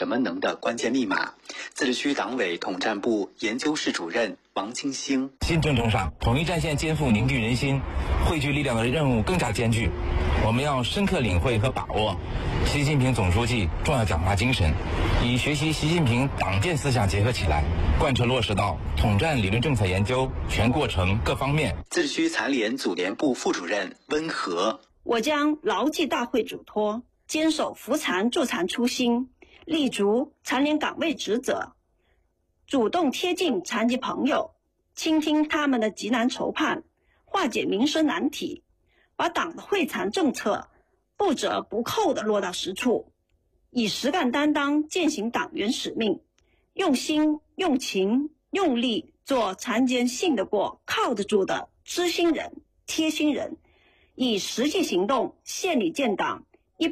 什么能的关键密码。自治区党委统战部研究室主任王清兴： 新征程上，统一战线肩负凝聚人心、汇聚力量的任务更加艰巨。我们要深刻领会和把握习近平总书记重要讲话精神，以学习习近平党建思想结合起来，贯彻落实到统战理论政策研究全过程各方面。 自治区残联组联部副主任温和： 我将牢记大会嘱托，坚守扶残助残初心，立足残联岗位职责，主动贴近残疾朋友，倾听他们的急难愁盼，化解民生难题，把党的惠残政策不折不扣地落到实处，以实干担当践行党员使命，用心用情用力做残疾人信得过靠得住的知心人贴心人，以实际行动献礼建党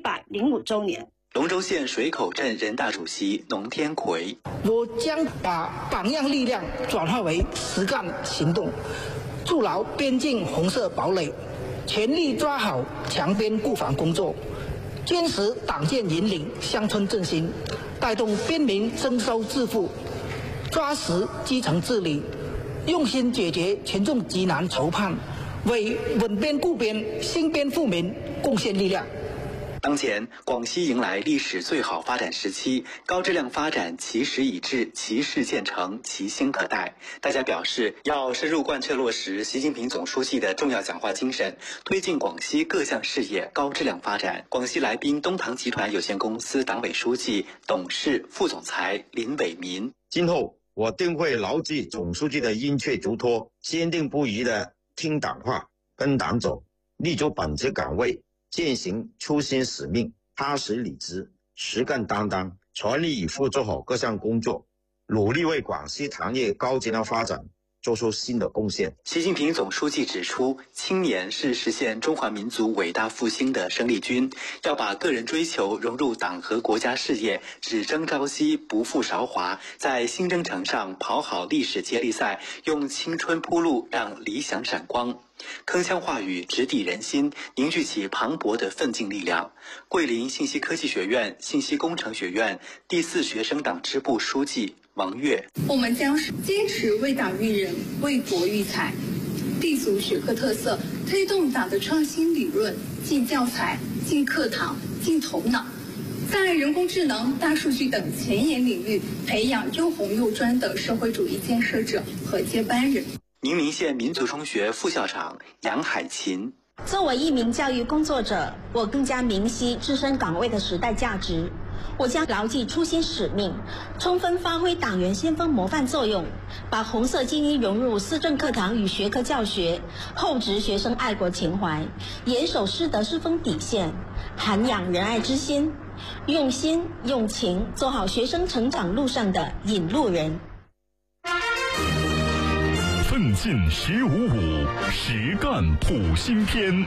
105周年。 龙州县水口镇人大主席农天奎： 我将把榜样力量转化为实干行动，筑牢边境红色堡垒，全力抓好强边固防工作，坚持党建引领乡村振兴，带动边民增收致富，抓实基层治理，用心解决群众急难愁盼，为稳边固边、兴边富民贡献力量。 当前，广西迎来历史最好发展时期，高质量发展其时已至，其势渐成，其兴可待。大家表示，要深入贯彻落实习近平总书记的重要讲话精神，推进广西各项事业高质量发展。广西来宾东堂集团有限公司党委书记、董事、副总裁林伟民： 今后我定会牢记总书记的殷切嘱托，坚定不移地听党话、跟党走，立足本职岗位，践行初心使命，踏实理直，实干担当，全力以赴做好各项工作，努力为广西糖业高质量发展做出新的贡献。 习近平总书记指出，青年是实现中华民族伟大复兴的生力军，要把个人追求融入党和国家事业，只争朝夕，不负韶华，在新征程上跑好历史接力赛，用青春铺路，让理想闪光。铿锵话语直抵人心，凝聚起磅礴的奋进力量。桂林信息科技学院信息工程学院第4学生党支部书记王悦： 我们将坚持为党育人、为国育才，立足学科特色，推动党的创新理论进教材、进课堂、进头脑，在人工智能、大数据等前沿领域培养又红又专的社会主义建设者和接班人。 宁明县民族中学副校长杨海琴： 作为一名教育工作者，我更加明晰自身岗位的时代价值。我将牢记初心使命，充分发挥党员先锋模范作用，把红色基因融入思政课堂与学科教学，厚植学生爱国情怀，严守师德师风底线，涵养仁爱之心，用心用情做好学生成长路上的引路人。 奋进1055，实干普新篇。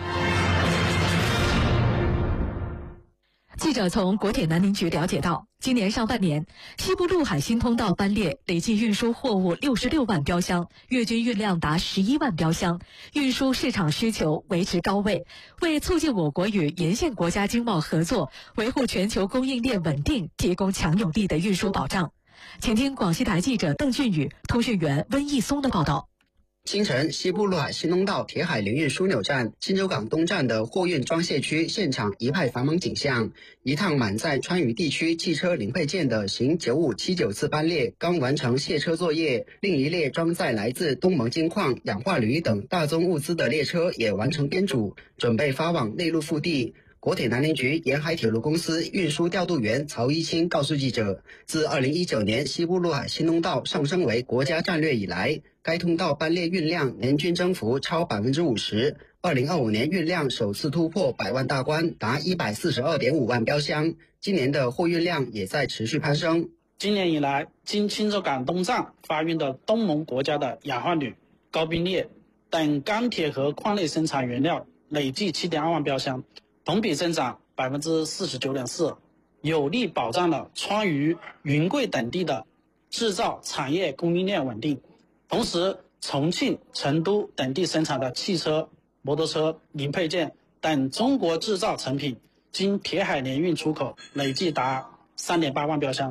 记者从国铁南宁局了解到，今年上半年，西部陆海新通道班列累计运输货物66万标箱，月均运量达11万标箱，运输市场需求维持高位，为促进我国与沿线国家经贸合作，维护全球供应链稳定提供强有力的运输保障。请听广西台记者邓俊宇、通讯员温义松的报道。 清晨，西部陆海新通道铁海联运枢纽站新洲港东站的货运装卸区现场一派繁忙景象。一趟满载川渝地区汽车零配件的行9579次班列刚完成卸车作业，另一列装载来自东盟金矿、氧化铝等大宗物资的列车也完成编组，准备发往内陆腹地。国铁南宁局沿海铁路公司运输调度员曹一清告诉记者，自2019年西部陆海新通道上升为国家战略以来，该通道班列运量年均增幅超 50%， 2025年运量首次突破100万大关，达 142.5 万标箱。今年的货运量也在持续攀升。 今年以来，经钦州港东站发运的东盟国家的氧化铝、高冰镍等钢铁和矿类生产原料累计 7.2 万标箱，同比增长 49.4%， 有力保障了川渝、云贵等地的制造产业供应链稳定。同时，重庆、成都等地生产的汽车、摩托车、零配件等中国制造成品经铁海联运出口累计达 3.8 万标箱。